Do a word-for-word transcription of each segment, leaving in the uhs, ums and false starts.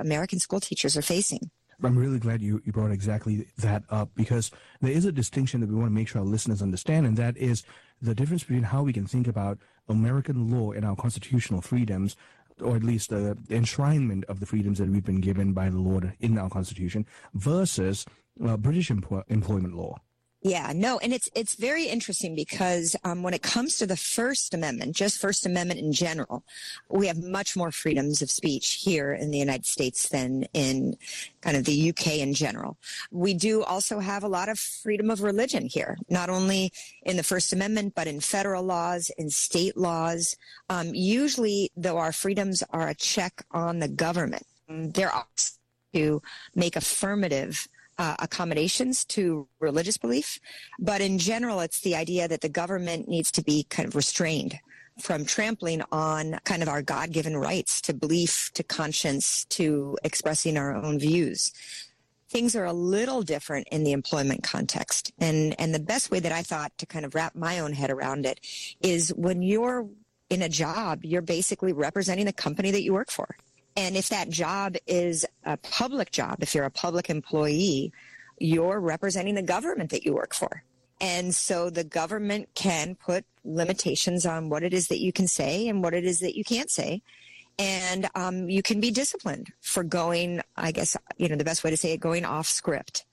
American school teachers are facing. I'm really glad you, you brought exactly that up, because there is a distinction that we want to make sure our listeners understand, and that is the difference between how we can think about American law and our constitutional freedoms, or at least the enshrinement of the freedoms that we've been given by the Lord in our Constitution, versus uh, British empl- employment law. Yeah, no, and it's it's very interesting because um, when it comes to the First Amendment, just First Amendment in general, we have much more freedoms of speech here in the United States than in kind of the U K in general. We do also have a lot of freedom of religion here, not only in the First Amendment, but in federal laws, in state laws. Um, usually, though, our freedoms are a check on the government. They're also to make affirmative Uh, accommodations to religious belief. But in general, it's the idea that the government needs to be kind of restrained from trampling on kind of our God-given rights to belief, to conscience, to expressing our own views. Things are a little different in the employment context. And, and the best way that I thought to kind of wrap my own head around it is when you're in a job, you're basically representing the company that you work for. And if that job is a public job, if you're a public employee, you're representing the government that you work for. And so the government can put limitations on what it is that you can say and what it is that you can't say. And um, you can be disciplined for going, I guess, you know, the best way to say it, going off script.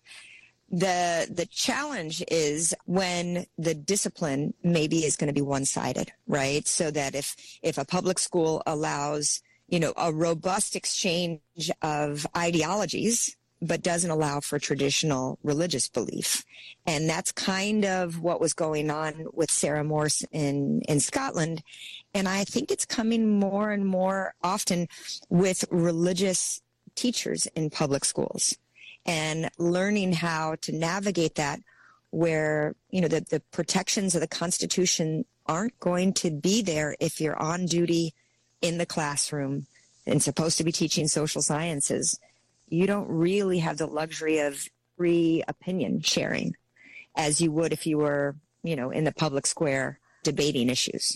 The the challenge is when the discipline maybe is going to be one-sided, right? So that if if a public school allows you know, a robust exchange of ideologies, but doesn't allow for traditional religious belief. And that's kind of what was going on with Sarah Morse in, in Scotland. And I think it's coming more and more often with religious teachers in public schools and learning how to navigate that where, you know, the, the protections of the Constitution aren't going to be there if you're on duty in the classroom and supposed to be teaching social sciences. You don't really have the luxury of free opinion sharing as you would if you were, you know, in the public square debating issues.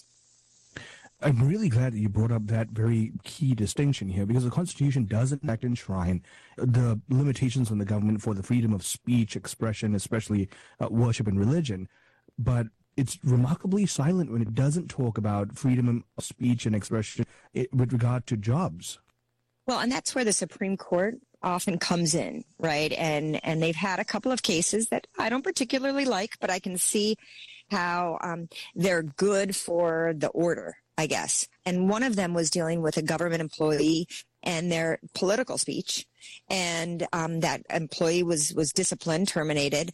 I'm really glad that you brought up that very key distinction here, because the Constitution does in fact enshrine the limitations on the government for the freedom of speech, expression, especially uh, worship and religion. But it's remarkably silent when it doesn't talk about freedom of speech and expression with regard to jobs. Well, and that's where the Supreme Court often comes in, right? And and they've had a couple of cases that I don't particularly like, but I can see how um, they're good for the order, I guess. And one of them was dealing with a government employee and their political speech. And um, that employee was, was disciplined, terminated.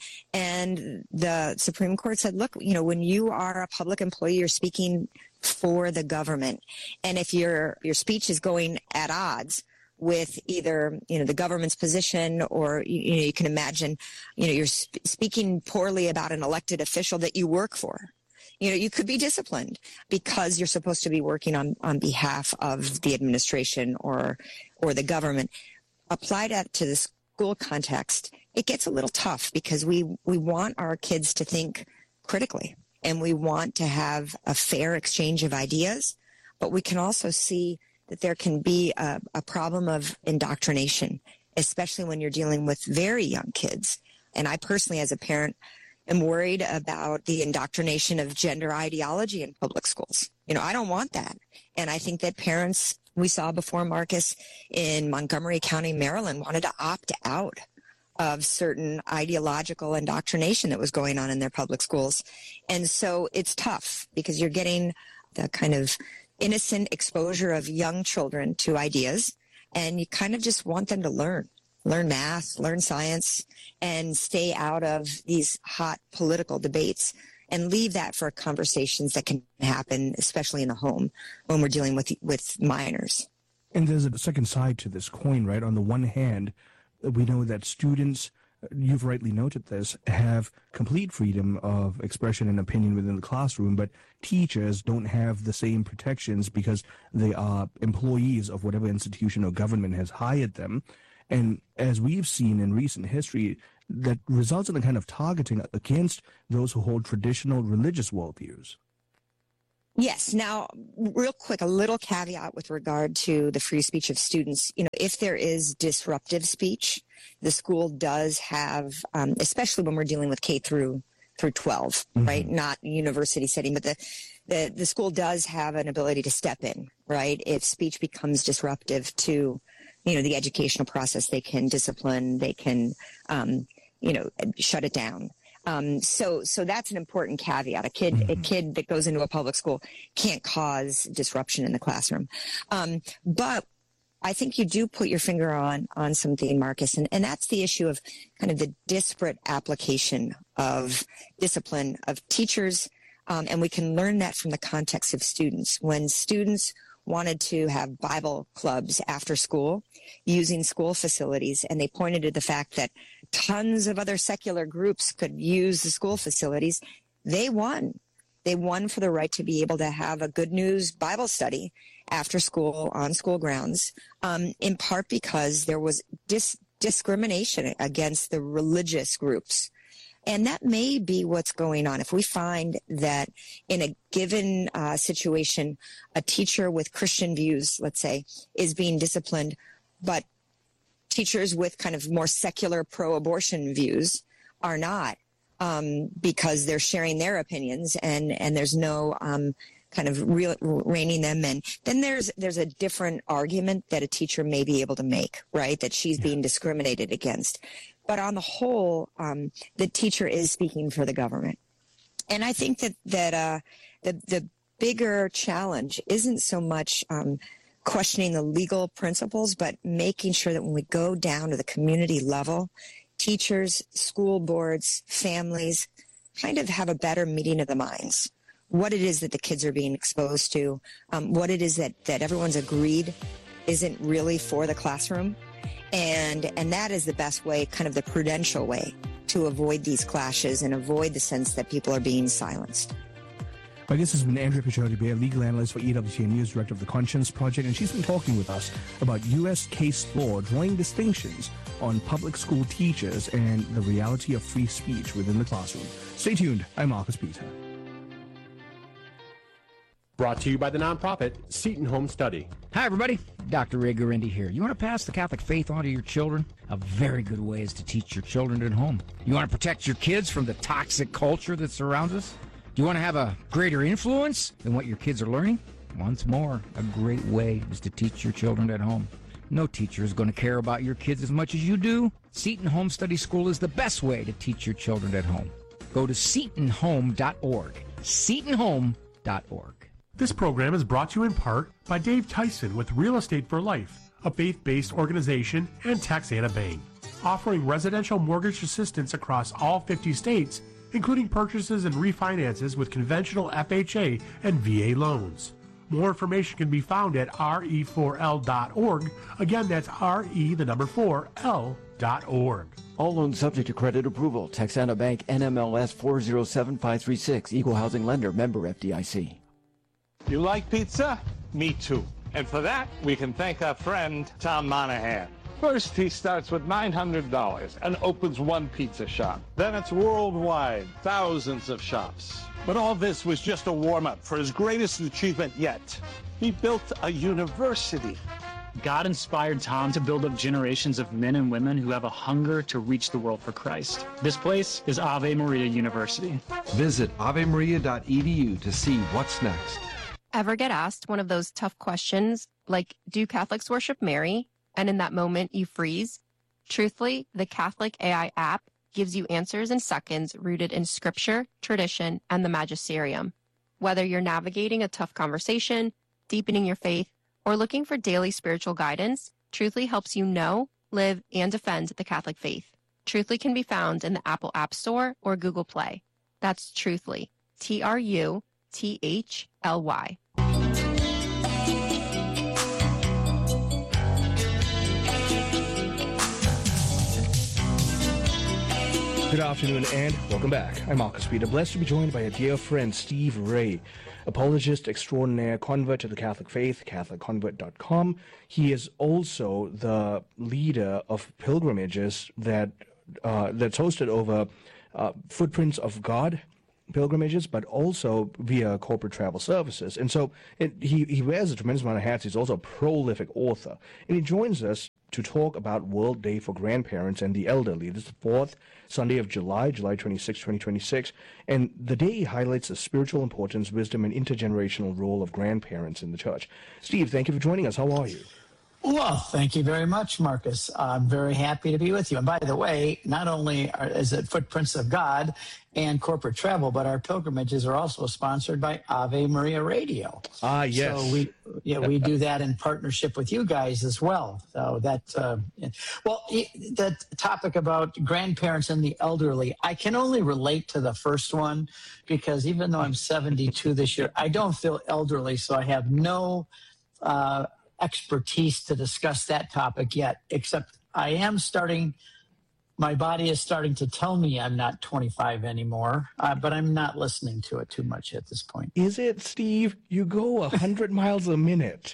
And the Supreme Court said, look, you know, when you are a public employee, you're speaking for the government. And if your your speech is going at odds with either, you know, the government's position or, you, you know, you can imagine, you know, you're sp- speaking poorly about an elected official that you work for. You know, you could be disciplined because you're supposed to be working on, on behalf of the administration or or the government. Apply that to the school context, it gets a little tough because we, we want our kids to think critically and we want to have a fair exchange of ideas, but we can also see that there can be a, a problem of indoctrination, especially when you're dealing with very young kids. And I personally, as a parent, am worried about the indoctrination of gender ideology in public schools. You know, I don't want that. And I think that parents, we saw before Marcus in Montgomery County, Maryland, wanted to opt out of certain ideological indoctrination that was going on in their public schools. And so it's tough because you're getting the kind of innocent exposure of young children to ideas, and you kind of just want them to learn. Learn math, learn science, and stay out of these hot political debates and leave that for conversations that can happen, especially in the home when we're dealing with with minors. And there's a second side to this coin, right? On the one hand, we know that students, you've rightly noted this, have complete freedom of expression and opinion within the classroom, but teachers don't have the same protections because they are employees of whatever institution or government has hired them. And as we've seen in recent history, that results in a kind of targeting against those who hold traditional religious worldviews. Yes. Now, real quick, a little caveat with regard to the free speech of students. You know, if there is disruptive speech, the school does have, um, especially when we're dealing with K through through twelve, mm-hmm. right? Not university setting, but the, the the school does have an ability to step in, right? If speech becomes disruptive to, you know, the educational process, they can discipline, they can, um, you know, shut it down. Um, so, so that's an important caveat. A kid, mm-hmm. a kid that goes into a public school can't cause disruption in the classroom. Um, but I think you do put your finger on, on something, Marcus, and, and that's the issue of kind of the disparate application of discipline of teachers. Um, and we can learn that from the context of students. When students wanted to have Bible clubs after school using school facilities, and they pointed to the fact that tons of other secular groups could use the school facilities, they won. They won for the right to be able to have a good news Bible study after school on school grounds, um, in part because there was dis- discrimination against the religious groups. And that may be what's going on. If we find that in a given uh, situation, a teacher with Christian views, let's say, is being disciplined, but teachers with kind of more secular pro-abortion views are not, um, because they're sharing their opinions and, and there's no um, kind of real, reining them in, then there's there's a different argument that a teacher may be able to make, right, that she's being discriminated against. But on the whole, um, the teacher is speaking for the government. And I think that, that uh, the, the bigger challenge isn't so much um, questioning the legal principles, but making sure that when we go down to the community level, teachers, school boards, families kind of have a better meeting of the minds. What it is that the kids are being exposed to, um, what it is that, that everyone's agreed isn't really for the classroom. And and that is the best way, kind of the prudential way, to avoid these clashes and avoid the sense that people are being silenced. My guest has been Andrea Pisciotti-Bear, legal analyst for E W T N News, director of the Conscience Project, and she's been talking with us about U S case law drawing distinctions on public school teachers and the reality of free speech within the classroom. Stay tuned. I'm Marcus Peter. Brought to you by the nonprofit Seton Home Study. Hi, everybody. Doctor Ray Guarendi here. You want to pass the Catholic faith on to your children? A very good way is to teach your children at home. You want to protect your kids from the toxic culture that surrounds us? Do you want to have a greater influence than what your kids are learning? Once more, a great way is to teach your children at home. No teacher is going to care about your kids as much as you do. Seton Home Study School is the best way to teach your children at home. Go to seton home dot org. seton home dot org. This program is brought to you in part by Dave Tyson with Real Estate for Life, a faith-based organization, and Texana Bank, offering residential mortgage assistance across all fifty states, including purchases and refinances with conventional F H A and V A loans. More information can be found at R E four L dot org. Again, that's R E, the number four, L dot org. All loans subject to credit approval. Texana Bank, N M L S four zero seven five three six, Equal Housing Lender, member F D I C. You like pizza? Me too. And for that, we can thank our friend, Tom Monahan. First, he starts with nine hundred dollars and opens one pizza shop. Then it's worldwide, thousands of shops. But all this was just a warm-up for his greatest achievement yet. He built a university. God inspired Tom to build up generations of men and women who have a hunger to reach the world for Christ. This place is Ave Maria University. Visit ave maria dot e d u to see what's next. Ever get asked one of those tough questions like, do Catholics worship Mary? And in that moment you freeze? Truthfully, the Catholic A I app gives you answers in seconds rooted in scripture, tradition, and the magisterium. Whether you're navigating a tough conversation, deepening your faith, or looking for daily spiritual guidance, Truthfully helps you know, live, and defend the Catholic faith. Truthfully can be found in the Apple App Store or Google Play. That's Truthfully, T R U T H L Y. Good afternoon and welcome back. I'm Marcus Peter, blessed to be joined by a dear friend, Steve Ray, apologist extraordinaire, convert to the Catholic faith, catholic convert dot com. He is also the leader of pilgrimages that uh, that's hosted over uh, Footprints of God, pilgrimages, but also via corporate travel services. And so it, he, he wears a tremendous amount of hats. He's also a prolific author. And he joins us to talk about World Day for Grandparents and the Elderly. This is the fourth Sunday of July, July twenty-sixth, twenty twenty-six. And the day highlights the spiritual importance, wisdom, and intergenerational role of grandparents in the church. Steve, thank you for joining us. How are you? Well, thank you very much, Marcus. I'm very happy to be with you. And by the way, not only are, is it Footprints of God and corporate travel, but our pilgrimages are also sponsored by Ave Maria Radio. Ah, yes. So we, yeah, we do that in partnership with you guys as well. So that, uh, well, that topic about grandparents and the elderly, I can only relate to the first one because even though I'm seventy-two this year, I don't feel elderly, so I have no uh, expertise to discuss that topic yet, except I am starting, my body is starting to tell me I'm not twenty-five anymore, uh, but I'm not listening to it too much at this point. Is it, Steve? You go one hundred miles a minute.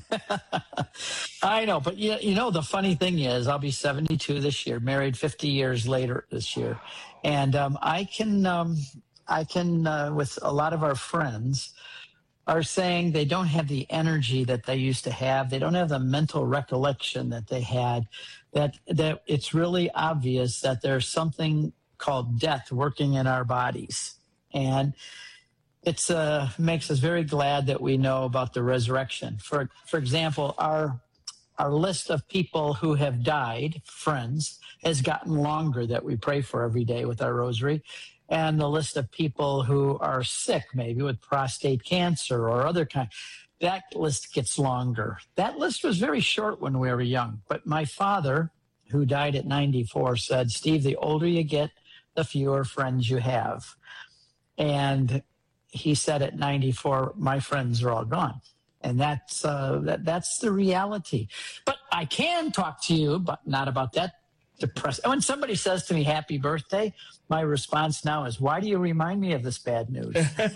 I know, but you, you know, the funny thing is I'll be seventy-two this year, married fifty years later this year. And um, I can, um, I can uh, with a lot of our friends, are saying they don't have the energy that they used to have. They don't have the mental recollection that they had, that that it's really obvious that there's something called death working in our bodies. And it's uh, makes us very glad that we know about the resurrection. For for example, our our list of people who have died, friends, has gotten longer that we pray for every day with our rosary. And the list of people who are sick, maybe with prostate cancer or other kind, that list gets longer. That list was very short when we were young. But my father, who died at ninety-four, said, Steve, the older you get, the fewer friends you have. And he said at ninety-four, my friends are all gone. And that's uh, that, that's the reality. But I can talk to you, but not about that. Depressed. When somebody says to me, happy birthday, my response now is, why do you remind me of this bad news?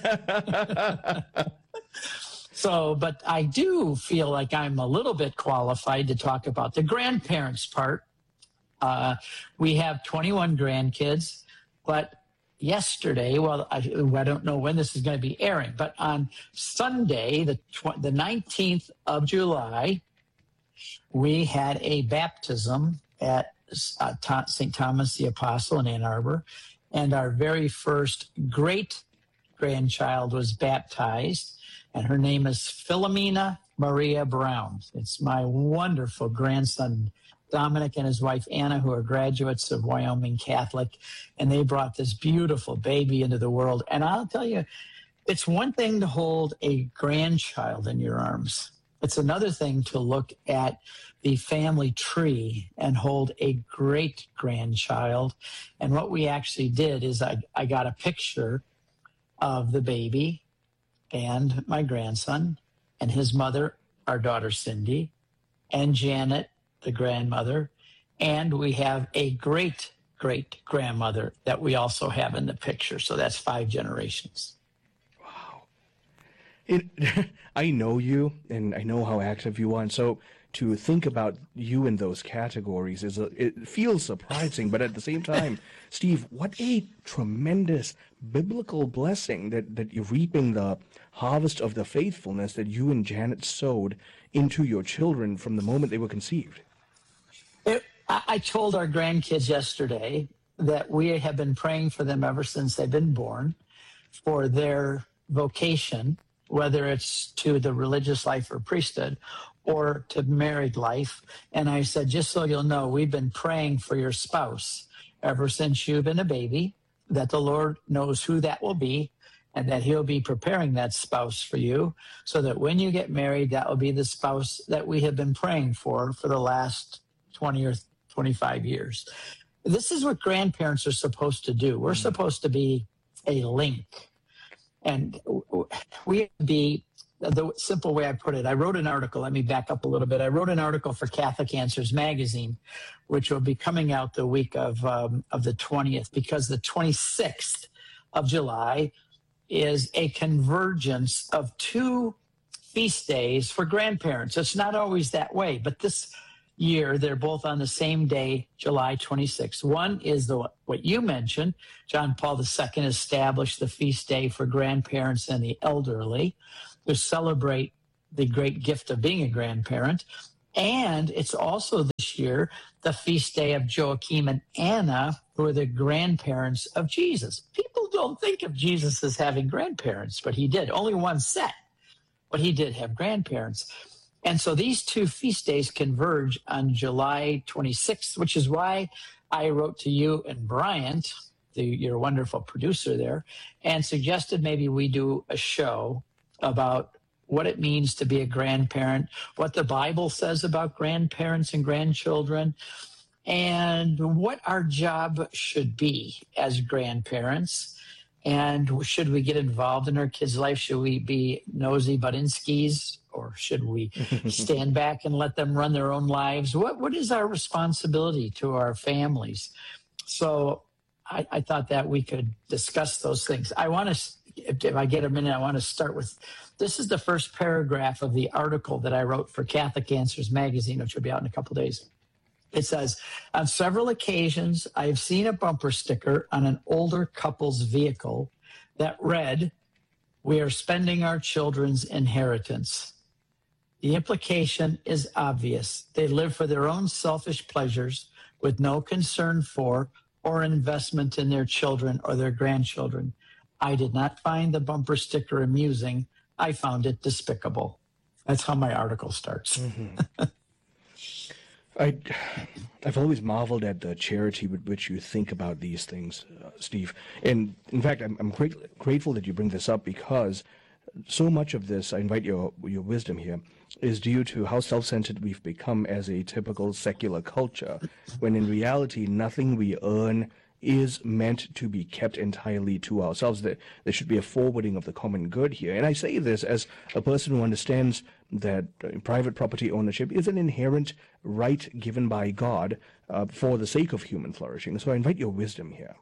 So, but I do feel like I'm a little bit qualified to talk about the grandparents part. Uh, we have twenty-one grandkids, but yesterday, well, I, I don't know when this is going to be airing, but on Sunday, the, tw- the nineteenth of July, we had a baptism at Uh, Saint Thomas the Apostle in Ann Arbor, and our very first great grandchild was baptized, and her name is Philomena Maria Brown. It's my wonderful grandson, Dominic, and his wife, Anna, who are graduates of Wyoming Catholic, and they brought this beautiful baby into the world. And I'll tell you, it's one thing to hold a grandchild in your arms. It's another thing to look at the family tree and hold a great grandchild. And what we actually did is I, I got a picture of the baby and my grandson and his mother, our daughter Cindy, and Janet, the grandmother. And we have a great, great grandmother that we also have in the picture. So that's five generations. Wow. It, I know you, and I know how active you are. And so to think about you in those categories is a, it feels surprising, but at the same time, Steve, what a tremendous biblical blessing that, that you're reaping the harvest of the faithfulness that you and Janet sowed into your children from the moment they were conceived. It, I told our grandkids yesterday that we have been praying for them ever since they've been born for their vocation, whether it's to the religious life or priesthood or to married life. And I said, just so you'll know, we've been praying for your spouse ever since you've been a baby, that the Lord knows who that will be and that he'll be preparing that spouse for you so that when you get married, that will be the spouse that we have been praying for for the last twenty or twenty-five years. This is what grandparents are supposed to do. We're supposed to be a link. And we have to be, the simple way I put it, I wrote an article. Let me back up a little bit. I wrote an article for Catholic Answers magazine, which will be coming out the week of um, of the twentieth, because the twenty-sixth of July is a convergence of two feast days for grandparents. It's not always that way, but this year. They're both on the same day, July twenty-sixth. One is the what you mentioned. John Paul the Second established the feast day for grandparents and the elderly to celebrate the great gift of being a grandparent. And it's also this year the feast day of Joachim and Anna, who are the grandparents of Jesus. People don't think of Jesus as having grandparents, but he did. Only one set, but he did have grandparents. And so these two feast days converge on July twenty-sixth, which is why I wrote to you and Bryant, the, your wonderful producer there, and suggested maybe we do a show about what it means to be a grandparent, what the Bible says about grandparents and grandchildren, and what our job should be as grandparents. And should we get involved in our kids' life? Should we be nosy but in skis? Or should we stand back and let them run their own lives? What What is our responsibility to our families? So I, I thought that we could discuss those things. I want to, if, if I get a minute, I want to start with, this is the first paragraph of the article that I wrote for Catholic Answers magazine, which will be out in a couple days. It says, on several occasions, I have seen a bumper sticker on an older couple's vehicle that read, "We are spending our children's inheritance." The implication is obvious. They live for their own selfish pleasures with no concern for or investment in their children or their grandchildren. I did not find the bumper sticker amusing. I found it despicable. That's how my article starts. Mm-hmm. I, I've always marveled at the charity with which you think about these things, uh, Steve. And in fact, I'm, I'm great, grateful that you bring this up, because so much of this, I invite your your wisdom here, is due to how self-centered we've become as a typical secular culture, when in reality, nothing we earn is meant to be kept entirely to ourselves. There, there should be a forwarding of the common good here. And I say this as a person who understands that uh, private property ownership is an inherent right given by God uh, for the sake of human flourishing. So I invite your wisdom here.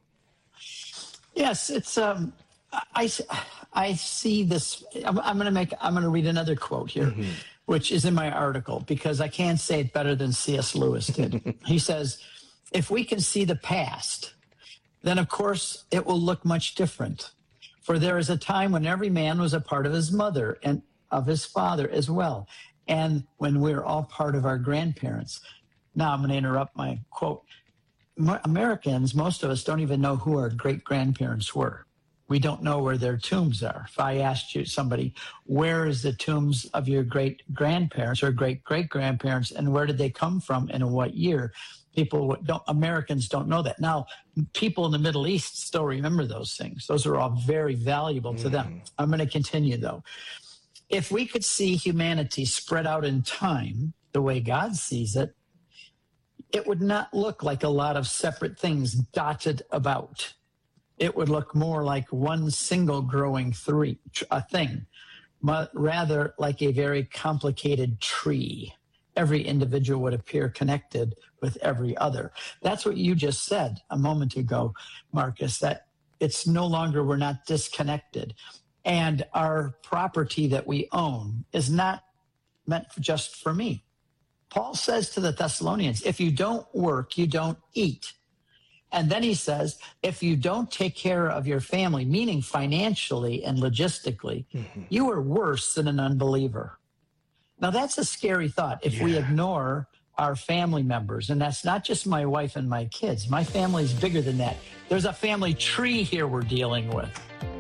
Yes, it's um, I, I see this. I'm, I'm going to make. I'm going to read another quote here, mm-hmm. which is in my article, because I can't say it better than C S Lewis did. He says, "If we can see the past, then of course it will look much different. For there is a time when every man was a part of his mother and of his father as well, and when we're all part of our grandparents." Now I'm going to interrupt my quote. Americans, most of us don't even know who our great-grandparents were. We don't know where their tombs are. If I asked you, somebody, where is the tombs of your great-grandparents or great-great-grandparents, and where did they come from and in what year? People don't, Americans don't know that. Now, people in the Middle East still remember those things. Those are all very valuable to mm. them. I'm going to continue, though. If we could see humanity spread out in time the way God sees it, it would not look like a lot of separate things dotted about. It would look more like one single growing three, a thing, but rather like a very complicated tree. Every individual would appear connected with every other. That's what you just said a moment ago, Marcus, that it's no longer, we're not disconnected. And our property that we own is not meant just for me. Paul says to the Thessalonians, if you don't work, you don't eat. And then he says, if you don't take care of your family, meaning financially and logistically, mm-hmm. you are worse than an unbeliever. Now, that's a scary thought. If yeah. we ignore our family members, and that's not just my wife and my kids. My family's bigger than that. There's a family tree here we're dealing with.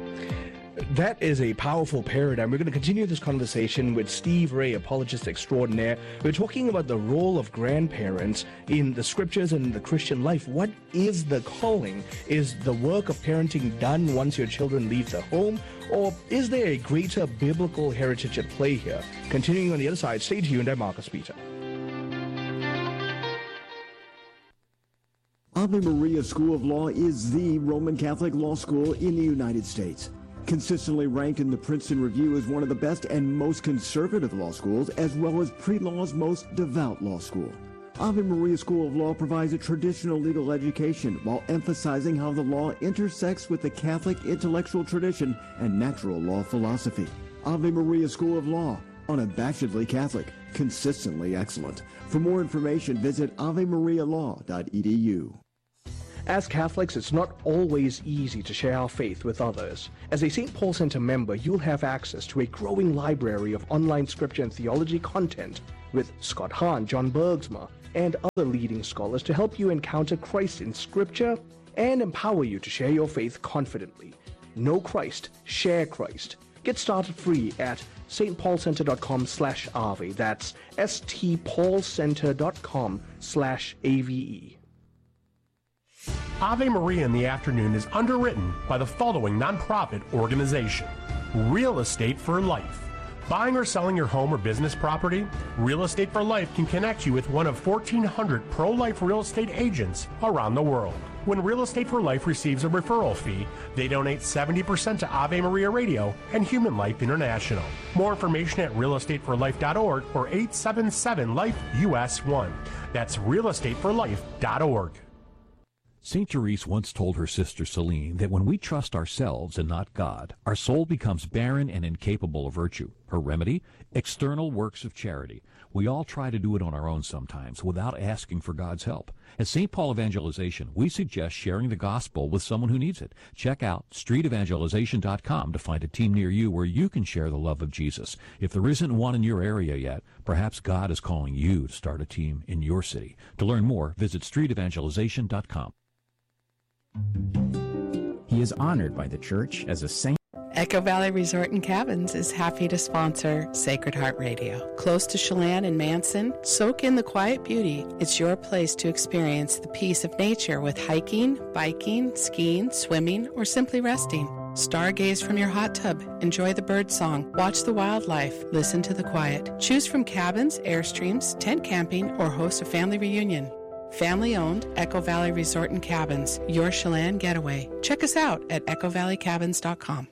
That is a powerful paradigm. We're going to continue this conversation with Steve Ray, apologist extraordinaire. We're talking about the role of grandparents in the scriptures and in the Christian life. What is the calling? Is the work of parenting done once your children leave the home? Or is there a greater biblical heritage at play here? Continuing on the other side, stay tuned. I'm Marcus Peter. Ave Maria School of Law is the Roman Catholic law school in the United States. Consistently ranked in the Princeton Review as one of the best and most conservative law schools, as well as pre-law's most devout law school. Ave Maria School of Law provides a traditional legal education while emphasizing how the law intersects with the Catholic intellectual tradition and natural law philosophy. Ave Maria School of Law, unabashedly Catholic. consistently excellent. For more information, visit ave maria law dot e d u. As Catholics, it's not always easy to share our faith with others. As a Saint Paul Center member, you'll have access to a growing library of online scripture and theology content with Scott Hahn, John Bergsma, and other leading scholars to help you encounter Christ in scripture and empower you to share your faith confidently. Know Christ, share Christ. Get started free at stpaulcenter.com slash ave. That's stpaulcenter.com slash ave. Ave Maria in the Afternoon is underwritten by the following nonprofit organization: Real Estate for Life. Buying or selling your home or business property? Real Estate for Life can connect you with one of fourteen hundred pro-life real estate agents around the world. When Real Estate for Life receives a referral fee, they donate seventy percent to Ave Maria Radio and Human Life International. More information at real estate for life dot org or eight seven seven life U S one. That's real estate for life dot org. Saint Therese once told her sister Celine that when we trust ourselves and not God, our soul becomes barren and incapable of virtue. Her remedy? External works of charity. We all try to do it on our own sometimes without asking for God's help. At Saint Paul Evangelization, we suggest sharing the gospel with someone who needs it. Check out street evangelization dot com to find a team near you where you can share the love of Jesus. If there isn't one in your area yet, perhaps God is calling you to start a team in your city. To learn more, visit street evangelization dot com. He is honored by the church as a saint. Echo Valley Resort and Cabins is happy to sponsor Sacred Heart Radio. Close to Chelan and Manson, soak in the quiet beauty. It's your place to experience the peace of nature with hiking, biking, skiing, swimming, or simply resting. Stargaze from your hot tub, enjoy the bird song, watch the wildlife, listen to the quiet. Choose from cabins, airstreams, tent camping, or host a family reunion. Family-owned Echo Valley Resort and Cabins, your Chelan getaway. Check us out at echo valley cabins dot com.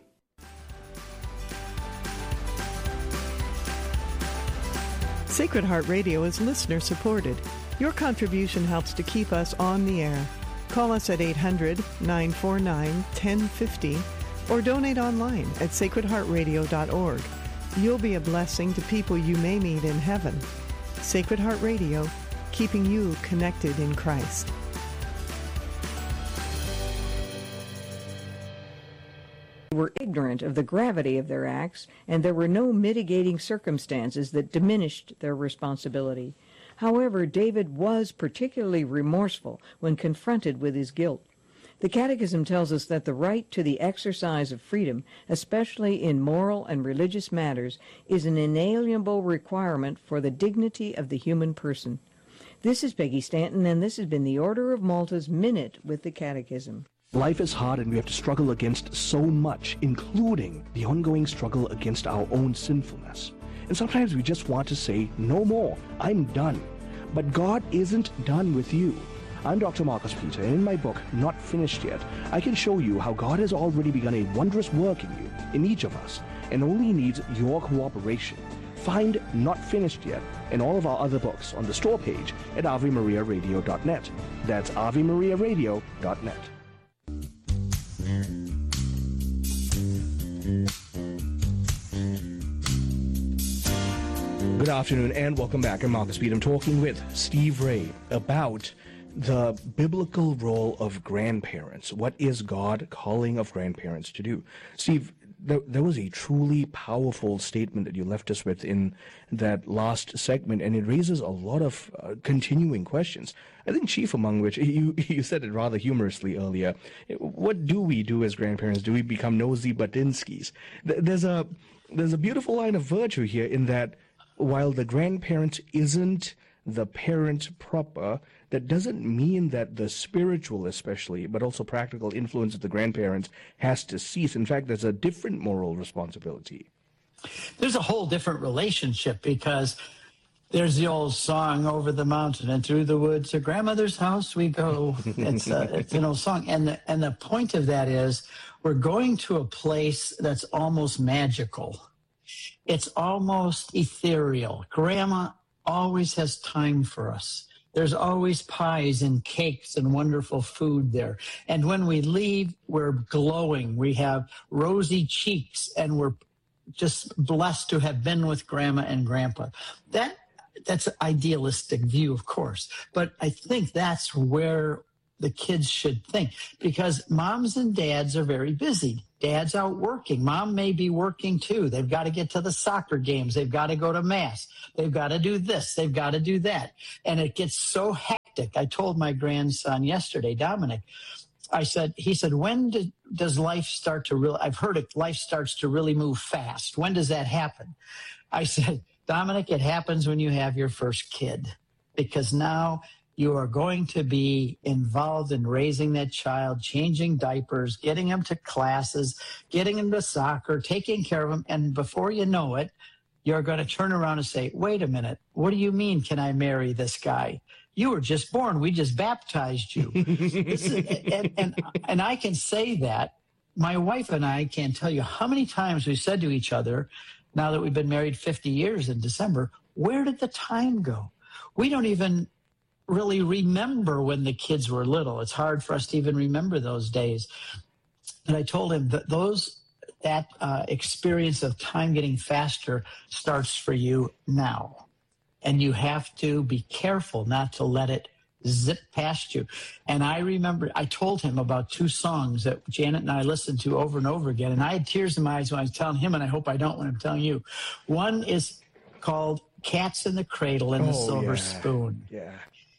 Sacred Heart Radio is listener-supported. Your contribution helps to keep us on the air. Call us at eight hundred, nine four nine, one oh five oh or donate online at sacred heart radio dot org. You'll be a blessing to people you may meet in heaven. Sacred Heart Radio, keeping you connected in Christ. Were ignorant of the gravity of their acts, and there were no mitigating circumstances that diminished their responsibility. However, David was particularly remorseful when confronted with his guilt. The Catechism tells us that the right to the exercise of freedom, especially in moral and religious matters, is an inalienable requirement for the dignity of the human person. This is Peggy Stanton, and this has been the Order of Malta's Minute with the Catechism. Life is hard and we have to struggle against so much, including the ongoing struggle against our own sinfulness. And sometimes we just want to say, no more, I'm done. But God isn't done with you. I'm Doctor Marcus Peter, and in my book, Not Finished Yet, I can show you how God has already begun a wondrous work in you, in each of us, and only needs your cooperation. Find Not Finished Yet and all of our other books on the store page at ave maria radio dot net. That's ave maria radio dot net. Good afternoon and welcome back. I'm Marcus Peter. I'm talking with Steve Ray about the biblical role of grandparents. What is God calling of grandparents to do? Steve, there, there was a truly powerful statement that you left us with in that last segment, and it raises a lot of uh, continuing questions. I think chief among which, you, you said it rather humorously earlier, what do we do as grandparents? Do we become nosy Batinskis? There's a, there's a beautiful line of virtue here in that while the grandparent isn't the parent proper, that doesn't mean that the spiritual especially, but also practical influence of the grandparents has to cease. In fact, there's a different moral responsibility. There's a whole different relationship because there's the old song, over the mountain and through the woods, to grandmother's house we go. It's, a, it's an old song. And the, and the point of that is we're going to a place that's almost magical. It's almost ethereal. Grandma always has time for us. There's always pies and cakes and wonderful food there. And when we leave, we're glowing. We have rosy cheeks, and we're just blessed to have been with Grandma and Grandpa. That that's an idealistic view, of course. But I think that's where the kids should think, because moms and dads are very busy. Dad's out working. Mom may be working too. They've got to get to the soccer games. They've got to go to mass. They've got to do this. They've got to do that. And it gets so hectic. I told my grandson yesterday, Dominic, I said, he said, when do, does life start to really, I've heard it, life starts to really move fast. When does that happen? I said, Dominic, it happens when you have your first kid, because now you are going to be involved in raising that child, changing diapers, getting them to classes, getting them to soccer, taking care of them. And before you know it, you're going to turn around and say, wait a minute, what do you mean, can I marry this guy? You were just born. We just baptized you. This is, and, and, and I can say that. My wife and I can't tell you how many times we said to each other, now that we've been married fifty years in December, where did the time go? We don't even really remember when the kids were little. It's hard for us to even remember those days. And I told him that those that uh, experience of time getting faster starts for you now. And you have to be careful not to let it zip past you. And I remember I told him about two songs that Janet and I listened to over and over again. And I had tears in my eyes when I was telling him, and I hope I don't when I'm telling you. One is called Cats in the Cradle and the Oh, Silver yeah. Spoon. Yeah.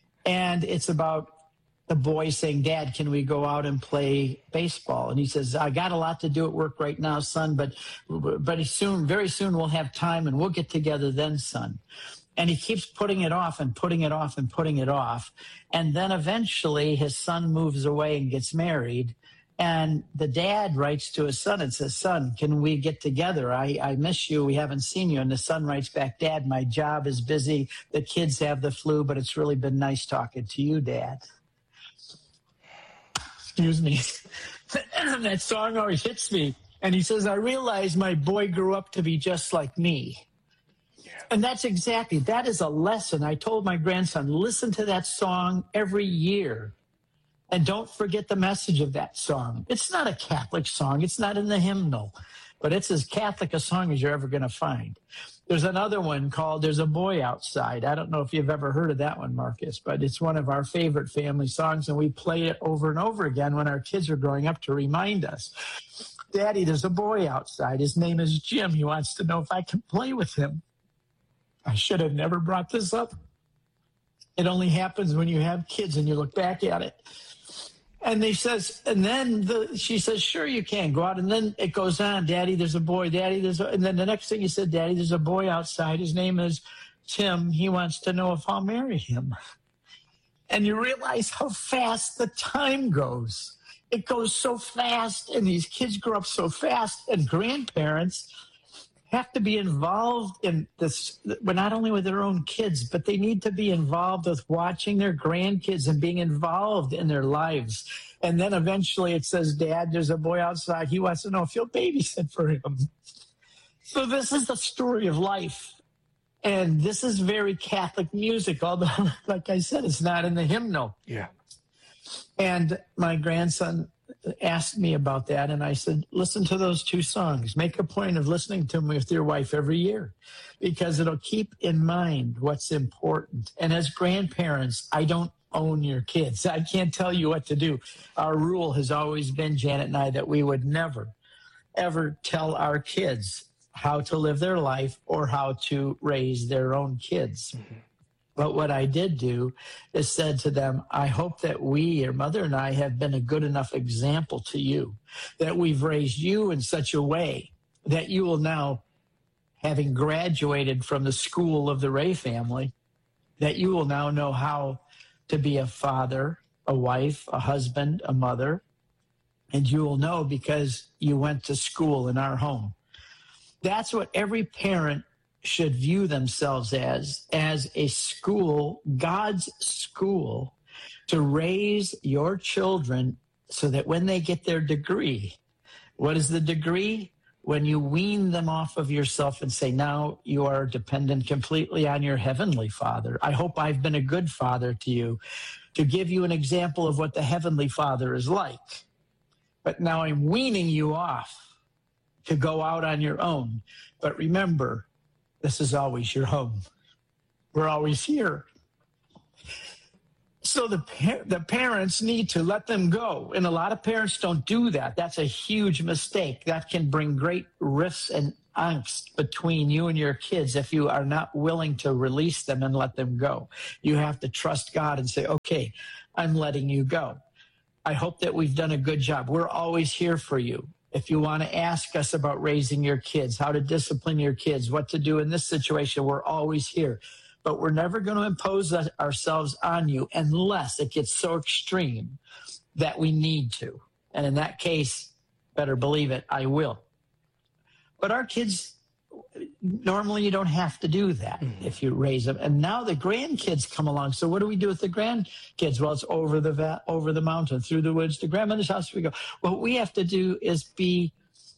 And it's about the boy saying, Dad, can we go out and play baseball? And he says, I got a lot to do at work right now, son, but but soon, very soon we'll have time and we'll get together then, son. And he keeps putting it off and putting it off and putting it off. And then eventually his son moves away and gets married. And the dad writes to his son and says, son, can we get together? I, I miss you. We haven't seen you. And the son writes back, Dad, my job is busy. The kids have the flu, but it's really been nice talking to you, Dad. Excuse me. That song always hits me. And he says, I realize my boy grew up to be just like me. And that's exactly, that is a lesson. I told my grandson, listen to that song every year. And don't forget the message of that song. It's not a Catholic song. It's not in the hymnal. But it's as Catholic a song as you're ever going to find. There's another one called There's a Boy Outside. I don't know if you've ever heard of that one, Marcus, but it's one of our favorite family songs, and we play it over and over again when our kids are growing up to remind us. Daddy, there's a boy outside. His name is Jim. He wants to know if I can play with him. I should have never brought this up. It only happens when you have kids and you look back at it. And they says, and then the, she says, sure, you can go out. And then it goes on, Daddy, there's a boy, Daddy, there's a, and then the next thing he said, Daddy, there's a boy outside. His name is Tim. He wants to know if I'll marry him. And you realize how fast the time goes. It goes so fast, and these kids grow up so fast, and grandparents have to be involved in this, well, not only with their own kids, but they need to be involved with watching their grandkids and being involved in their lives. And then eventually it says, Dad, there's a boy outside. He wants to know if you'll babysit for him. So this is the story of life. And this is very Catholic music, although, like I said, it's not in the hymnal. Yeah. And my grandson asked me about that, and I said, listen to those two songs. Make a point of listening to them with your wife every year, because it'll keep in mind what's important. And as grandparents, I don't own your kids. I can't tell you what to do. Our rule has always been, Janet and I, that we would never, ever tell our kids how to live their life or how to raise their own kids. Mm-hmm. But what I did do is said to them, I hope that we, your mother and I, have been a good enough example to you, that we've raised you in such a way that you will now, having graduated from the school of the Ray family, that you will now know how to be a father, a wife, a husband, a mother, and you will know because you went to school in our home. That's what every parent should view themselves as, as a school, God's school, to raise your children so that when they get their degree, what is the degree? When you wean them off of yourself and say, now you are dependent completely on your heavenly Father. I hope I've been a good father to you, to give you an example of what the heavenly Father is like. But now I'm weaning you off to go out on your own. But remember, this is always your home. We're always here. So the par- the parents need to let them go. And a lot of parents don't do that. That's a huge mistake. That can bring great rifts and angst between you and your kids if you are not willing to release them and let them go. You have to trust God and say, okay, I'm letting you go. I hope that we've done a good job. We're always here for you. If you want to ask us about raising your kids, how to discipline your kids, what to do in this situation, we're always here. But we're never going to impose ourselves on you unless it gets so extreme that we need to. And in that case, better believe it, I will. But our kids, normally you don't have to do that mm-hmm. if you raise them. And now the grandkids come along. So what do we do with the grandkids? Well, it's over the va- over the mountain, through the woods, to grandmother's house we go. What we have to do is be,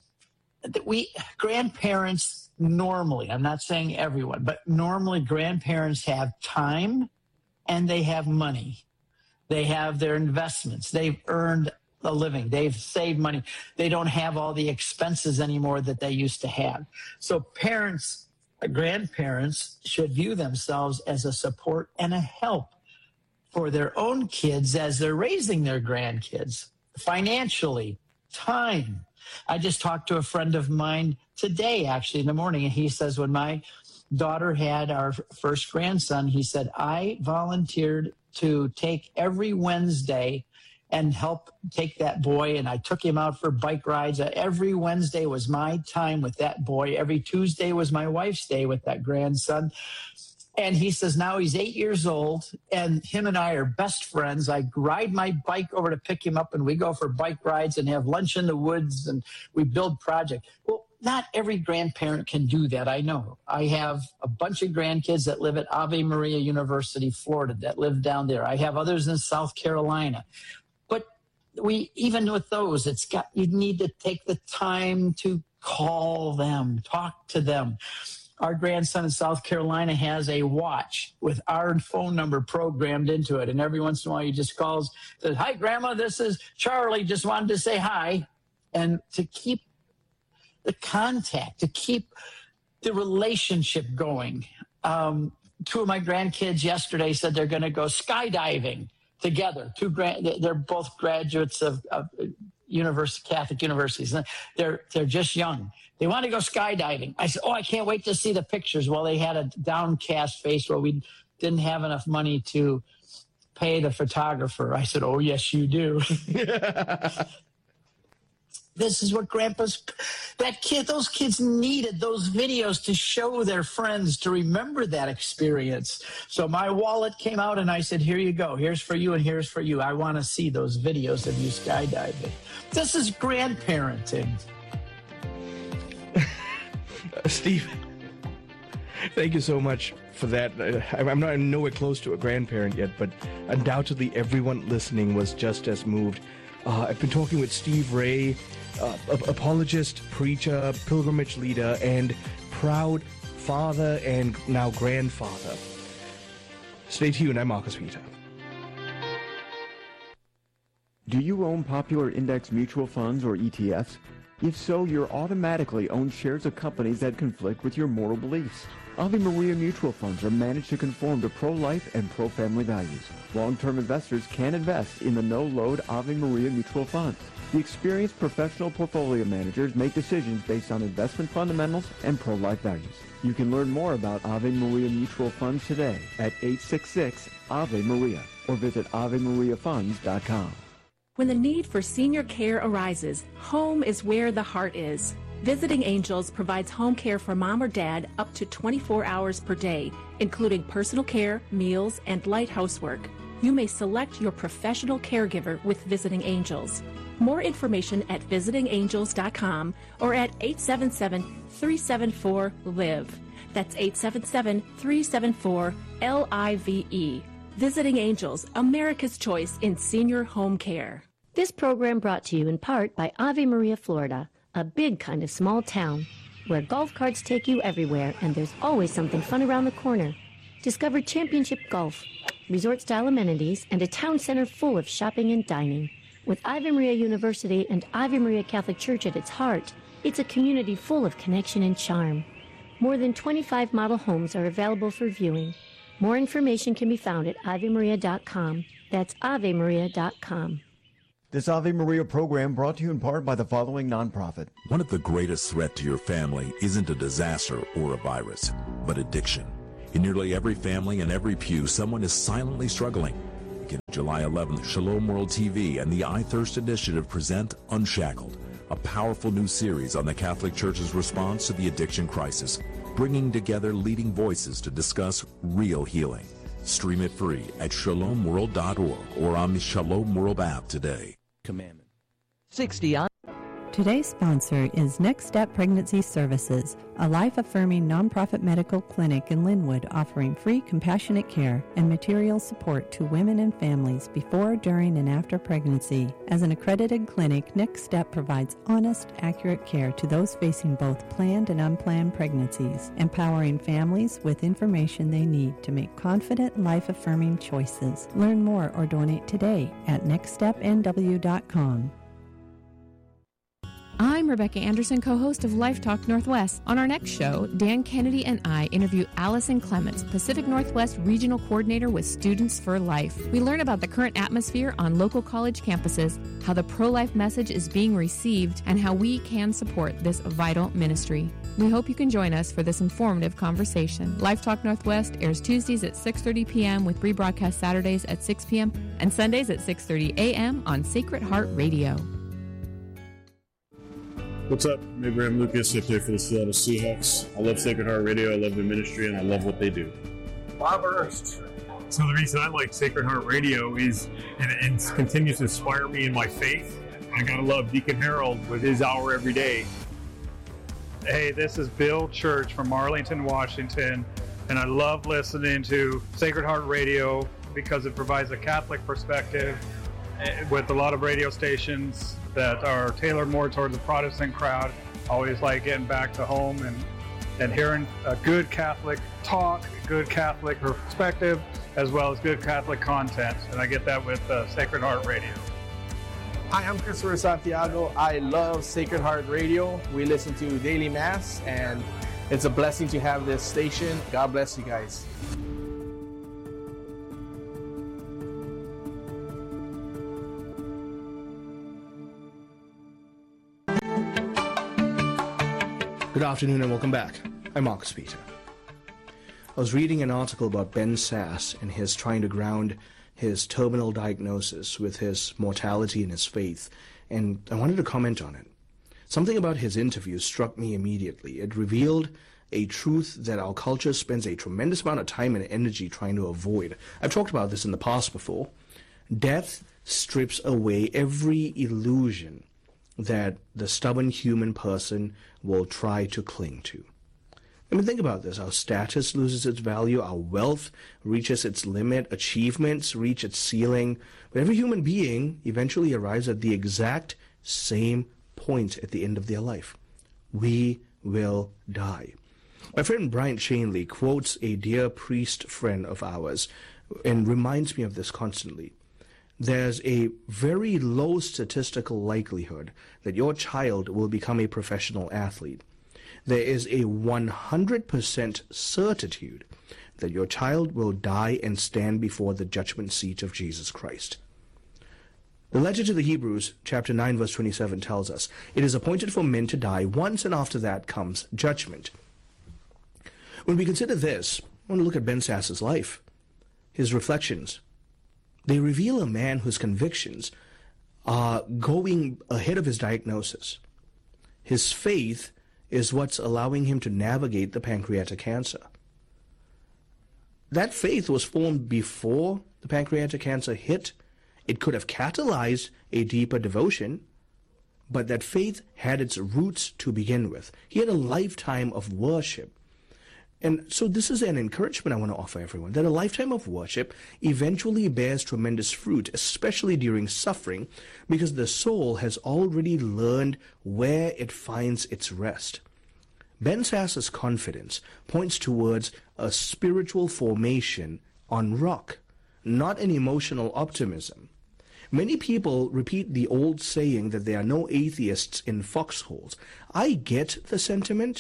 we grandparents normally, I'm not saying everyone, but normally grandparents have time and they have money. They have their investments. They've earned a living. They've saved money. They don't have all the expenses anymore that they used to have. So parents, grandparents should view themselves as a support and a help for their own kids as they're raising their grandkids, financially, time. I just talked to a friend of mine today, actually, in the morning, and he says, when my daughter had our first grandson, he said, I volunteered to take every Wednesday and help take that boy, and I took him out for bike rides. Every Wednesday was my time with that boy. Every Tuesday was my wife's day with that grandson. And he says now he's eight years old, and him and I are best friends. I ride my bike over to pick him up, and we go for bike rides and have lunch in the woods, and we build projects. Well, not every grandparent can do that, I know. I have a bunch of grandkids that live at Ave Maria University, Florida, that live down there. I have others in South Carolina. But we, even with those, it's got, you need to take the time to call them, talk to them. Our grandson in South Carolina has a watch with our phone number programmed into it. And every once in a while he just calls, says, hi, Grandma, this is Charlie. Just wanted to say hi. And to keep the contact, to keep the relationship going. Um, two of my grandkids yesterday said they're going to go skydiving together. Two grand, they're both graduates of, of university, Catholic universities. They're they're just young. They want to go skydiving. I said, oh, I can't wait to see the pictures. Well, they had a downcast face where we didn't have enough money to pay the photographer. I said, oh, yes, you do. This is what grandpa's, that kid, those kids needed those videos to show their friends, to remember that experience. So my wallet came out and I said, here you go. Here's for you and here's for you. I want to see those videos of you skydiving. This is grandparenting. uh, Steve, thank you so much for that. Uh, I'm not I'm nowhere close to a grandparent yet, but undoubtedly everyone listening was just as moved. Uh, I've been talking with Steve Ray, uh, apologist, preacher, pilgrimage leader, and proud father and now grandfather. Stay tuned. I'm Marcus Peter. Do you own popular index mutual funds or E T Fs? If so, you're automatically own shares of companies that conflict with your moral beliefs. Ave Maria mutual funds are managed to conform to pro-life and pro-family values. Long-term investors can invest in the no-load Ave Maria mutual funds. The experienced professional portfolio managers make decisions based on investment fundamentals and pro-life values. You can learn more about Ave Maria mutual funds today at eight six six Ave Maria or visit ave maria funds dot com. When the need for senior care arises, home is where the heart is. Visiting Angels provides home care for mom or dad up to twenty-four hours per day, including personal care, meals, and light housework. You may select your professional caregiver with Visiting Angels. More information at visiting angels dot com or at eight seven seven, three seven four, L I V E. That's eight seven seven, three seven four, L I V E. Visiting Angels, America's choice in senior home care. This program brought to you in part by Ave Maria, Florida, a big kind of small town where golf carts take you everywhere and there's always something fun around the corner. Discover Championship Golf, resort-style amenities, and a town center full of shopping and dining. With Ave Maria University and Ave Maria Catholic Church at its heart, it's a community full of connection and charm. More than twenty-five model homes are available for viewing. More information can be found at ave maria dot com. That's ave maria dot com. This Ave Maria program brought to you in part by the following nonprofit. One of the greatest threats to your family isn't a disaster or a virus, but addiction. In nearly every family and every pew, someone is silently struggling. Beginning July eleventh, Shalom World T V and the I Thirst Initiative present Unshackled, a powerful new series on the Catholic Church's response to the addiction crisis, bringing together leading voices to discuss real healing. Stream it free at shalom world dot org or on the Shalom World app today. Commandment. sixty on. Today's sponsor is Next Step Pregnancy Services, a life-affirming nonprofit medical clinic in Linwood offering free compassionate care and material support to women and families before, during, and after pregnancy. As an accredited clinic, Next Step provides honest, accurate care to those facing both planned and unplanned pregnancies, empowering families with information they need to make confident, life-affirming choices. Learn more or donate today at next step n w dot com. I'm Rebecca Anderson, co-host of Life Talk Northwest. On our next show, Dan Kennedy and I interview Allison Clements, Pacific Northwest Regional Coordinator with Students for Life. We learn about the current atmosphere on local college campuses, how the pro-life message is being received, and how we can support this vital ministry. We hope you can join us for this informative conversation. Life Talk Northwest airs Tuesdays at six thirty p.m. with rebroadcast Saturdays at six p.m. and Sundays at six thirty a.m. on Sacred Heart Radio. What's up? I'm Abraham Lucas. I play for the Seattle Seahawks. I love Sacred Heart Radio. I love the ministry, and I love what they do. Bob Ernst. So the reason I like Sacred Heart Radio is it, it continues to inspire me in my faith. I gotta love Deacon Harold with his hour every day. Hey, this is Bill Church from Arlington, Washington, and I love listening to Sacred Heart Radio because it provides a Catholic perspective with a lot of radio stations that are tailored more towards the Protestant crowd. Always like getting back to home and, and hearing a good Catholic talk, good Catholic perspective, as well as good Catholic content. And I get that with uh, Sacred Heart Radio. Hi, I'm Christopher Santiago. I love Sacred Heart Radio. We listen to Daily Mass, and it's a blessing to have this station. God bless you guys. Good afternoon and welcome back. I'm Marcus Peter. I was reading an article about Ben Sasse and his trying to ground his terminal diagnosis with his mortality and his faith, and I wanted to comment on it. Something about his interview struck me immediately. It revealed a truth that our culture spends a tremendous amount of time and energy trying to avoid. I've talked about this in the past before. Death strips away every illusion that the stubborn human person will try to cling to. I mean, think about this. Our status loses its value. Our wealth reaches its limit. Achievements reach its ceiling. But every human being eventually arrives at the exact same point at the end of their life. We will die. My friend Bryant Chainley quotes a dear priest friend of ours and reminds me of this constantly. There's a very low statistical likelihood that your child will become a professional athlete. There is a one hundred percent certitude that your child will die and stand before the judgment seat of Jesus Christ. The letter to the Hebrews, chapter nine, verse twenty-seven, tells us, "It is appointed for men to die once, and after that comes judgment." When we consider this, I want to look at Ben Sasse's life, his reflections. They reveal a man whose convictions are going ahead of his diagnosis. His faith is what's allowing him to navigate the pancreatic cancer. That faith was formed before the pancreatic cancer hit. It could have catalyzed a deeper devotion, but that faith had its roots to begin with. He had a lifetime of worship. And so this is an encouragement I want to offer everyone, that a lifetime of worship eventually bears tremendous fruit, especially during suffering, because the soul has already learned where it finds its rest. Ben Sasse's confidence points towards a spiritual formation on rock, not an emotional optimism. Many people repeat the old saying that there are no atheists in foxholes. I get the sentiment,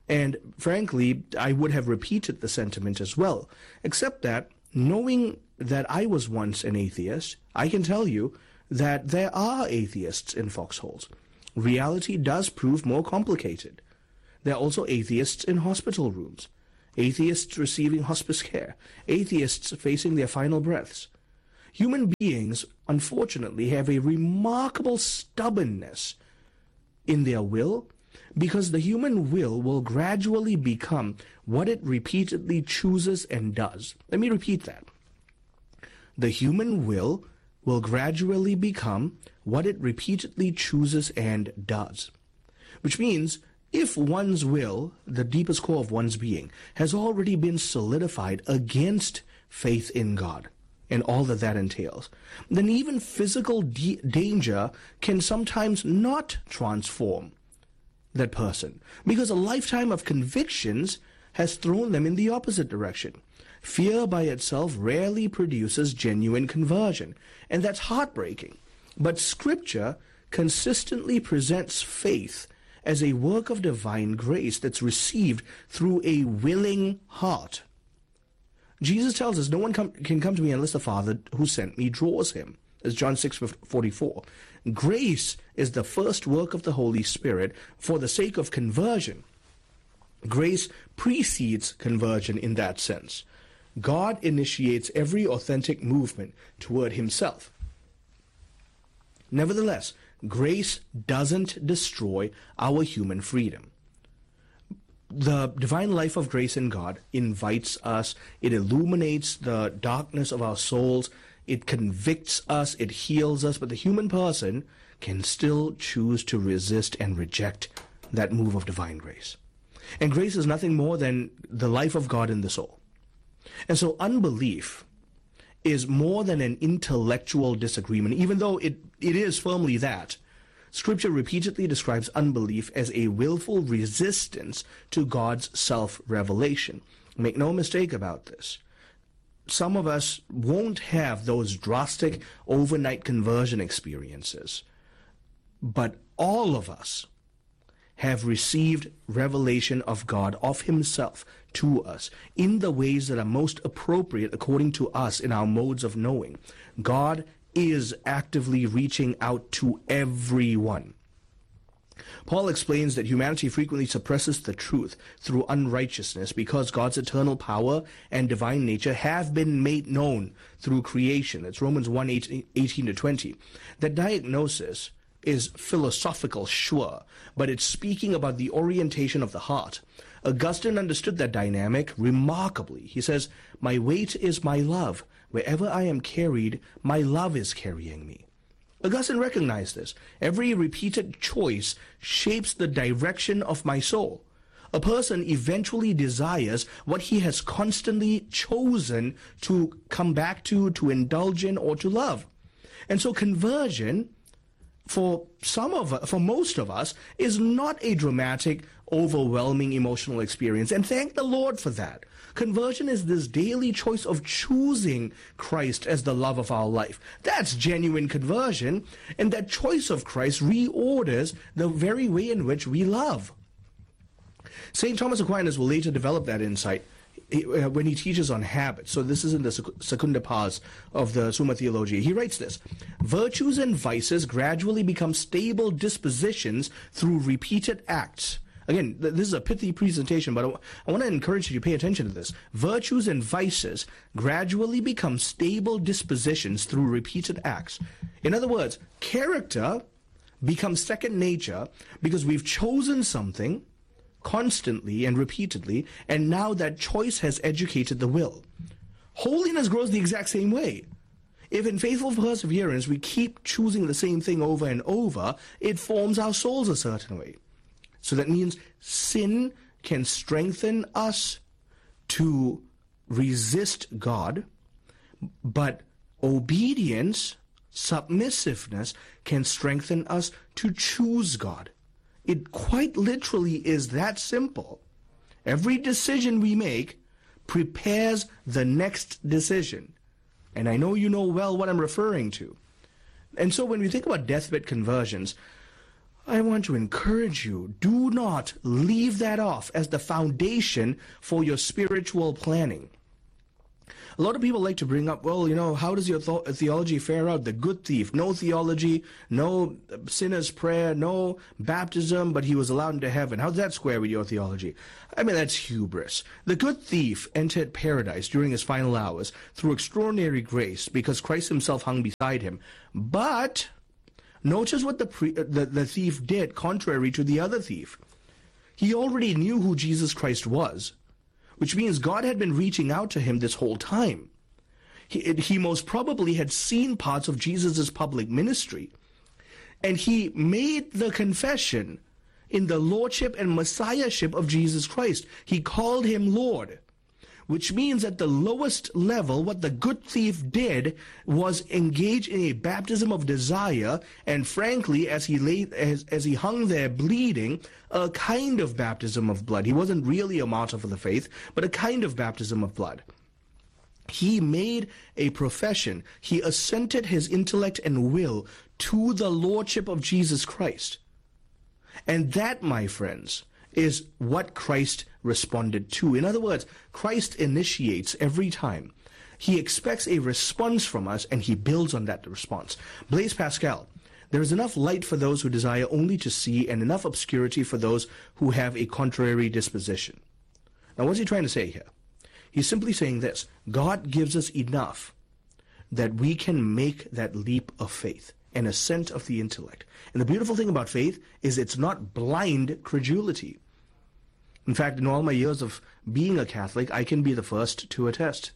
And frankly, I would have repeated the sentiment as well, except that knowing that I was once an atheist, I can tell you that there are atheists in foxholes. Reality does prove more complicated. There are also atheists in hospital rooms, atheists receiving hospice care, atheists facing their final breaths. Human beings, unfortunately, have a remarkable stubbornness in their will, because the human will will gradually become what it repeatedly chooses and does. Let me repeat that. The human will will gradually become what it repeatedly chooses and does. Which means, if one's will, the deepest core of one's being, has already been solidified against faith in God, and all that that entails, then even physical de- danger can sometimes not transform that person, because a lifetime of convictions has thrown them in the opposite direction. Fear by itself rarely produces genuine conversion, and that's heartbreaking. But Scripture consistently presents faith as a work of divine grace that's received through a willing heart. Jesus tells us no one come, can come to me unless the Father who sent me draws him. As John six forty-four. Grace is the first work of the Holy Spirit for the sake of conversion. Grace precedes conversion in that sense. God initiates every authentic movement toward himself. Nevertheless, grace doesn't destroy our human freedom. The divine life of grace in God invites us, it illuminates the darkness of our souls, it convicts us, it heals us, but the human person can still choose to resist and reject that move of divine grace. And grace is nothing more than the life of God in the soul. And so unbelief is more than an intellectual disagreement, even though it, it is firmly that. Scripture repeatedly describes unbelief as a willful resistance to God's self-revelation. Make no mistake about this. Some of us won't have those drastic overnight conversion experiences, but all of us have received revelation of God, of himself, to us in the ways that are most appropriate according to us in our modes of knowing. God is actively reaching out to everyone. Paul explains that humanity frequently suppresses the truth through unrighteousness because God's eternal power and divine nature have been made known through creation. It's Romans one, eighteen to twenty. That diagnosis is philosophical, sure, but it's speaking about the orientation of the heart. Augustine understood that dynamic remarkably. He says, "My weight is my love. Wherever I am carried, my love is carrying me." Augustine recognized this. Every repeated choice shapes the direction of my soul. A person eventually desires what he has constantly chosen to come back to, to indulge in, or to love. And so conversion, for some of for most of us, is not a dramatic, overwhelming emotional experience. And thank the Lord for that. Conversion is this daily choice of choosing Christ as the love of our life. That's genuine conversion, and that choice of Christ reorders the very way in which we love. Saint Thomas Aquinas will later develop that insight when he teaches on habits. So this is in the Secunda Pars of the Summa Theologiae. He writes this: virtues and vices gradually become stable dispositions through repeated acts. Again, th- this is a pithy presentation, but I, w- I want to encourage you to pay attention to this. Virtues and vices gradually become stable dispositions through repeated acts. In other words, character becomes second nature because we've chosen something constantly and repeatedly, and now that choice has educated the will. Holiness grows the exact same way. If in faithful perseverance we keep choosing the same thing over and over, it forms our souls a certain way. So that means sin can strengthen us to resist God, but obedience, submissiveness, can strengthen us to choose God. It quite literally is that simple. Every decision we make prepares the next decision. And I know you know well what I'm referring to. And so when we think about deathbed conversions, I want to encourage you, do not leave that off as the foundation for your spiritual planning. A lot of people like to bring up, well, you know, how does your th- theology fare out? The good thief, no theology, no sinner's prayer, no baptism, but he was allowed into heaven. How does that square with your theology? I mean, that's hubris. The good thief entered paradise during his final hours through extraordinary grace because Christ himself hung beside him. But notice what the, pre- the, the thief did, contrary to the other thief. He already knew who Jesus Christ was, which means God had been reaching out to him this whole time. He, he most probably had seen parts of Jesus' public ministry, and he made the confession in the lordship and messiahship of Jesus Christ. He called him Lord, which means at the lowest level, what the good thief did was engage in a baptism of desire, and frankly, as he lay, as, as he hung there bleeding, a kind of baptism of blood. He wasn't really a martyr for the faith, but a kind of baptism of blood. He made a profession. He assented his intellect and will to the lordship of Jesus Christ. And that, my friends, is what Christ responded to. In other words, Christ initiates every time. He expects a response from us, and he builds on that response. Blaise Pascal, there is enough light for those who desire only to see, and enough obscurity for those who have a contrary disposition. Now, what's he trying to say here? He's simply saying this: God gives us enough that we can make that leap of faith, an ascent of the intellect. And the beautiful thing about faith is it's not blind credulity. In fact, in all my years of being a Catholic, I can be the first to attest.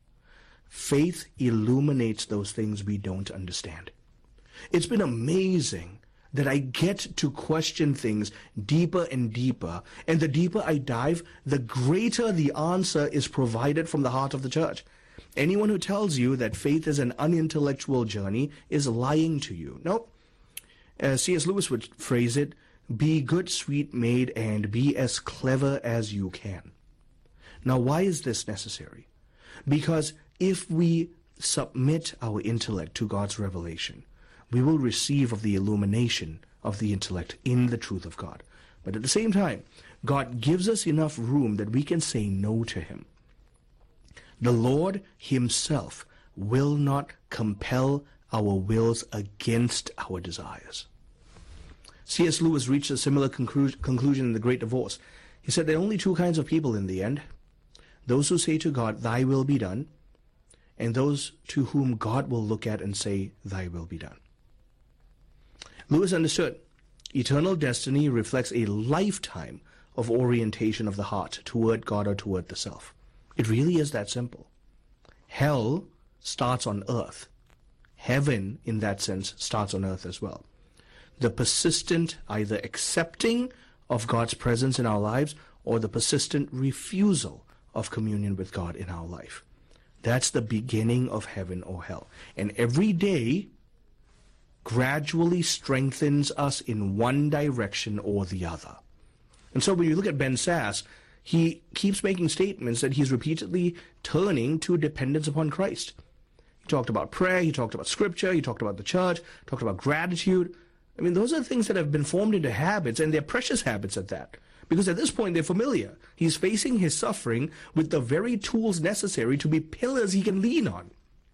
Faith illuminates those things we don't understand. It's been amazing that I get to question things deeper and deeper, and the deeper I dive, the greater the answer is provided from the heart of the church. Anyone who tells you that faith is an unintellectual journey is lying to you. Nope. As C S Lewis would phrase it, be good, sweet maid, and be as clever as you can. Now, why is this necessary? Because if we submit our intellect to God's revelation, we will receive of the illumination of the intellect in the truth of God. But at the same time, God gives us enough room that we can say no to him. The Lord himself will not compel our wills against our desires. C S Lewis reached a similar conclu- conclusion in The Great Divorce. He said there are only two kinds of people in the end: those who say to God, thy will be done, and those to whom God will look at and say, thy will be done. Lewis understood eternal destiny reflects a lifetime of orientation of the heart toward God or toward the self. It really is that simple. Hell starts on earth. Heaven, in that sense, starts on earth as well. The persistent either accepting of God's presence in our lives or the persistent refusal of communion with God in our life. That's the beginning of heaven or hell. And every day gradually strengthens us in one direction or the other. And so when you look at Ben Sasse, he keeps making statements that he's repeatedly turning to dependence upon Christ. He talked about prayer, he talked about scripture, he talked about the church, talked about gratitude. I mean, those are things that have been formed into habits, and they're precious habits at that. Because at this point, they're familiar. He's facing his suffering with the very tools necessary to be pillars he can lean on.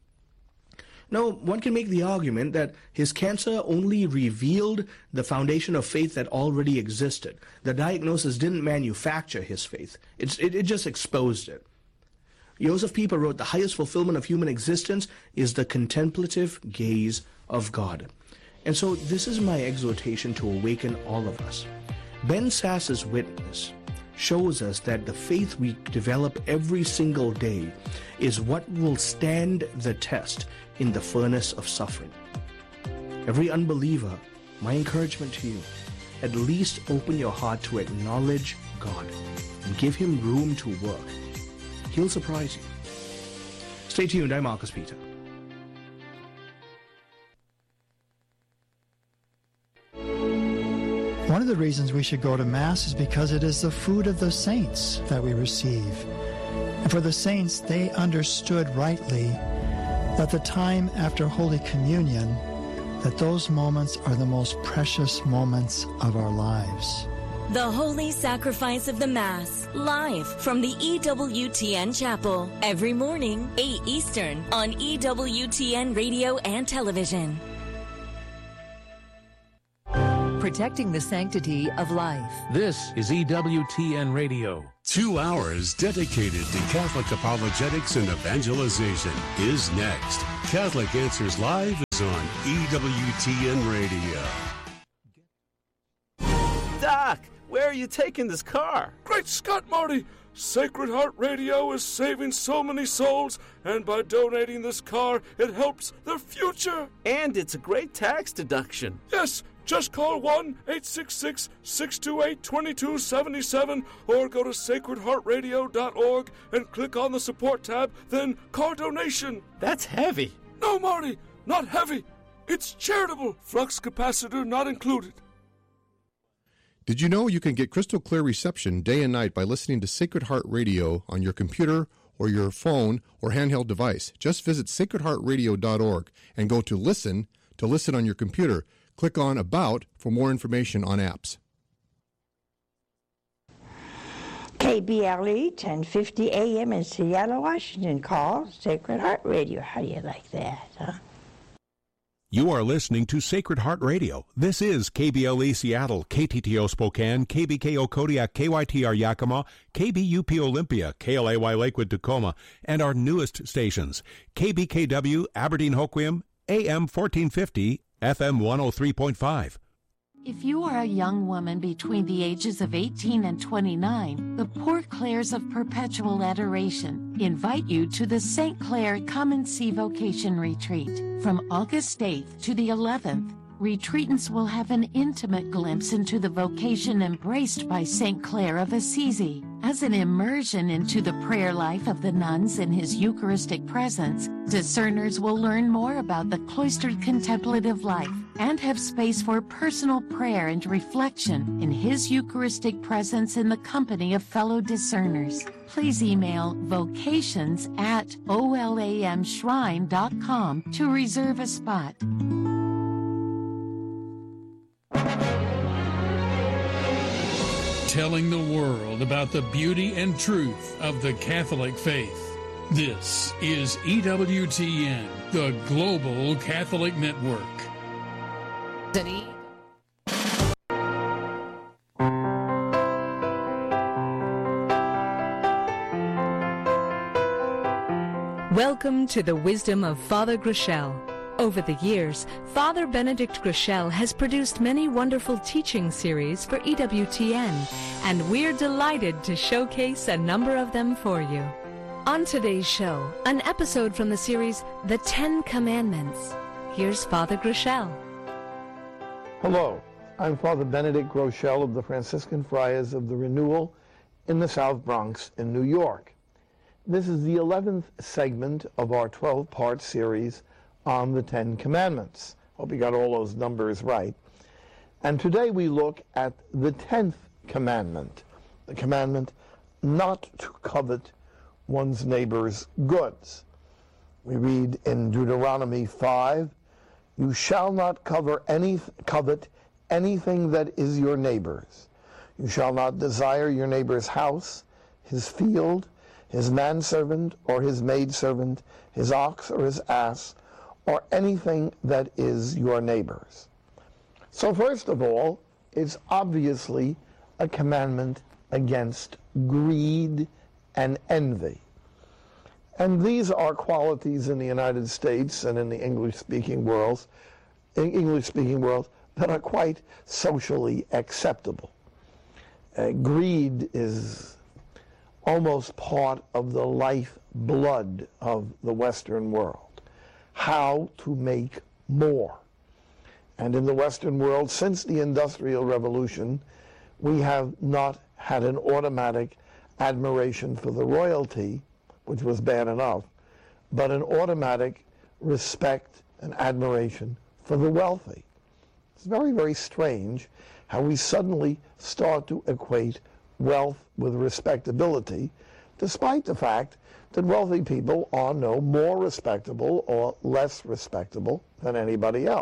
Now, one can make the argument that his cancer only revealed the foundation of faith that already existed. The diagnosis didn't manufacture his faith. It's, it, it just exposed it. Joseph Pieper wrote, the highest fulfillment of human existence is the contemplative gaze of God. And so this is my exhortation to awaken all of us. Ben Sasse's witness shows us that the faith we develop every single day is what will stand the test in the furnace of suffering. Every unbeliever, my encouragement to you, at least open your heart to acknowledge God and give him room to work. He'll surprise you. Stay tuned. I'm Marcus Peter. One of the reasons we should go to Mass is because it is the food of the saints that we receive. And for the saints, they understood rightly that the time after Holy Communion, that those moments are the most precious moments of our lives. The Holy Sacrifice of the Mass, live from the E W T N Chapel, every morning, eight Eastern, on E W T N Radio and Television. Protecting the sanctity of life. This is E W T N Radio. Two hours dedicated to Catholic apologetics and evangelization is next. Catholic Answers Live is on E W T N Radio. Doc, where are you taking this car? Great Scott, Marty! Sacred Heart Radio is saving so many souls, and by donating this car, it helps their future. And it's a great tax deduction. Yes, just call one eight six six, six two eight, two two seven seven or go to sacred heart radio dot org and click on the support tab, then car donation. That's heavy. No, Marty, not heavy. It's charitable. Flux capacitor not included. Did you know you can get crystal clear reception day and night by listening to Sacred Heart Radio on your computer or your phone or handheld device? Just visit sacred heart radio dot org and go to Listen to listen on your computer. Click on About for more information on apps. K B L E ten fifty A M in Seattle, Washington. Call Sacred Heart Radio. How do you like that, huh? You are listening to Sacred Heart Radio. This is K B L E Seattle, K T T O Spokane, K B K O Kodiak, K Y T R Yakima, K B U P Olympia, K L A Y Lakewood Tacoma, and our newest stations, K B K W Aberdeen Hoquiam, A M fourteen fifty, F M one oh three point five. If you are a young woman between the ages of eighteen and twenty-nine, the Poor Clares of Perpetual Adoration invite you to the Saint Clare Come and See Vocation Retreat. From August eighth to the eleventh, retreatants will have an intimate glimpse into the vocation embraced by Saint Clare of Assisi. As an immersion into the prayer life of the nuns in his Eucharistic presence, discerners will learn more about the cloistered contemplative life and have space for personal prayer and reflection in his Eucharistic presence in the company of fellow discerners. Please email vocations at olamshrine dot com to reserve a spot. Telling the world about the beauty and truth of the Catholic faith. This is E W T N, the Global Catholic Network. Welcome to the wisdom of Father Groeschel. Over the years, Father Benedict Groeschel has produced many wonderful teaching series for E W T N, and we're delighted to showcase a number of them for you. On today's show, an episode from the series The Ten Commandments. Here's Father Groeschel. Hello, I'm Father Benedict Groeschel of the Franciscan Friars of the Renewal in the South Bronx in New York. This is the eleventh segment of our twelve-part series on the Ten Commandments. Hope you got all those numbers right. And today we look at the tenth commandment, the commandment not to covet one's neighbor's goods. We read in Deuteronomy five, "You shall not cover any, covet anything that is your neighbor's. You shall not desire your neighbor's house, his field, his manservant or his maidservant, his ox or his ass, or anything that is your neighbor's." So first of all, it's obviously a commandment against greed and envy. And these are qualities in the United States and in the English-speaking worlds, English-speaking world that are quite socially acceptable. Uh, greed is almost part of the lifeblood of the Western world. How to make more. And in the Western world, since the Industrial Revolution, we have not had an automatic admiration for the royalty, which was bad enough, but an automatic respect and admiration for the wealthy. It's very, very strange how we suddenly start to equate wealth with respectability, despite the fact that wealthy people are no more respectable or less respectable than anybody else.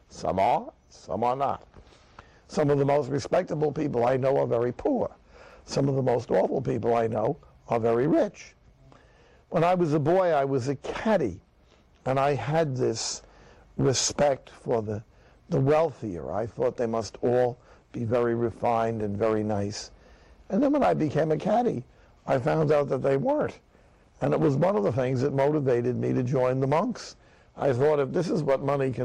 Some are, some are not. Some of the most respectable people I know are very poor. Some of the most awful people I know are very rich. When I was a boy, I was a caddy, and I had this respect for the, the wealthier. I thought they must all be very refined and very nice. And then when I became a caddy, I found out that they weren't. And it was one of the things that motivated me to join the monks. I thought, if this is what money can